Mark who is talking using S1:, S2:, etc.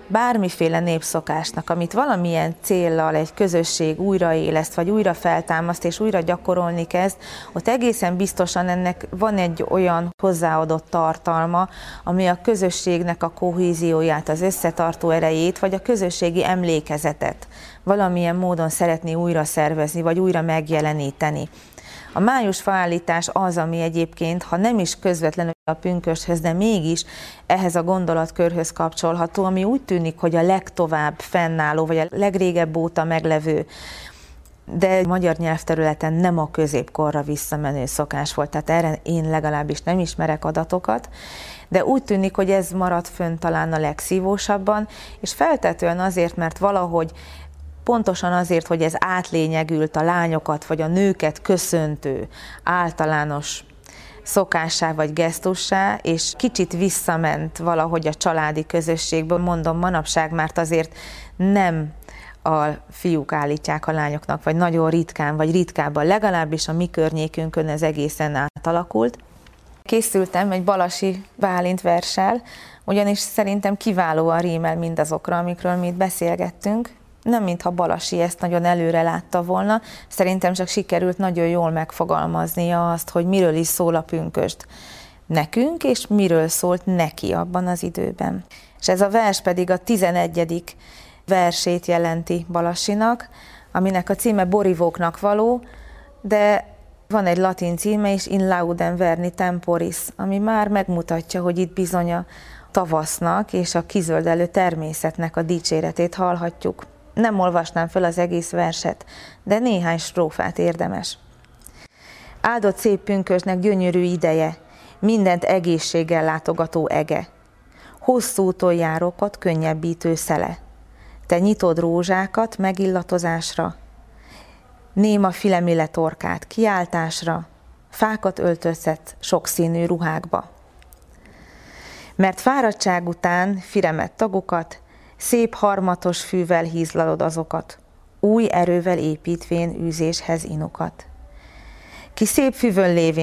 S1: bármiféle népszokásnak, amit valamilyen céllal egy közösség újraéleszt, vagy újra feltámaszt, és újra gyakorolni kezd, ott egészen biztosan ennek van egy olyan hozzáadott tartalma, ami a közösségnek a kohézióját, az összetartó erejét, vagy a közösségi emlékezetet valamilyen módon szeretné újra szervezni, vagy újra megjeleníteni. A májusfaállítás az, ami egyébként, ha nem is közvetlenül a pünkösdhöz, de mégis ehhez a gondolatkörhöz kapcsolható, ami úgy tűnik, hogy a legtovább fennálló, vagy a legrégebb óta meglevő, de magyar nyelvterületen nem a középkorra visszamenő szokás volt, tehát erre én legalábbis nem ismerek adatokat, de úgy tűnik, hogy ez maradt fönn talán a legszívósabban, és feltetően azért, mert valahogy pontosan azért, hogy ez átlényegült a lányokat vagy a nőket köszöntő általános szokássá vagy gesztussá, és kicsit visszament valahogy a családi közösségből, mondom manapság, mert azért nem a fiúk állítják a lányoknak, vagy nagyon ritkán, vagy ritkábban, legalábbis a mi környékünkön ez egészen átalakult. Készültem egy Balasi Bálint verssel, ugyanis szerintem kiválóan rímel mindazokra, amikről mi itt beszélgettünk. Nem mintha Balasi ezt nagyon előre látta volna, szerintem csak sikerült nagyon jól megfogalmaznia azt, hogy miről is szól a pünkösd nekünk, és miről szólt neki abban az időben. És ez a vers pedig a 11. versét jelenti Balasinak, aminek a címe Borivóknak való, de van egy latin címe is, In laudem verni temporis, ami már megmutatja, hogy itt bizony a tavasznak és a kizöldelő természetnek a dicséretét hallhatjuk. Nem olvasnám föl az egész verset, de néhány strófát érdemes. Áldott szép pünkösdnek gyönyörű ideje, mindent egészséggel látogató ege. Hosszú úton járókat könnyebbítő szele. Te nyitod rózsákat megillatozásra, néma filemile torkát kiáltásra, fákat öltöztet sokszínű ruhákba. Mert fáradtság után firemett tagokat, szép harmatos fűvel hízlalod azokat, új erővel építvén űzéshez inukat. Ki szép füvön lévén